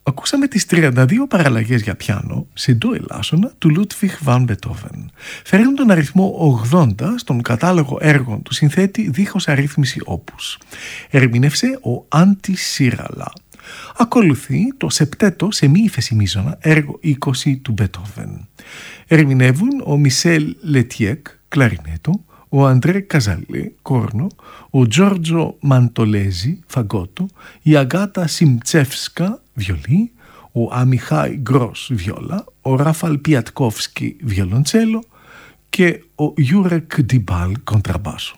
Ακούσαμε τις 32 παραλλαγές για πιάνο σε ντο ελάσσονα του Λούτβιχ Βαν Μπετόβεν. Φέρνουν τον αριθμό 80 στον κατάλογο έργων του συνθέτη δίχως αρρύθμιση όπους. Ερμήνευσε ο Άντι Σίραλα. Ακολουθεί το σεπτέτο σε μη ύφεση μείζωνα έργο 20 του Μπετόβεν. Ερμηνεύουν ο Μισελ Λετιέκ, κλαρινέτο, ο Αντρέ Καζαλέ, κόρνο, ο Τζόρτζο Μαντολέζι, φαγκότο, η Αγκάτα Σιμτσέφσκα, βιολί, ο Αμιχάι Γκρός, βιόλα, ο Ράφαλ Πιατκόφσκι, βιολοντσέλο και ο Γιούρεκ Ντιμπάλ, κοντραμπάσο.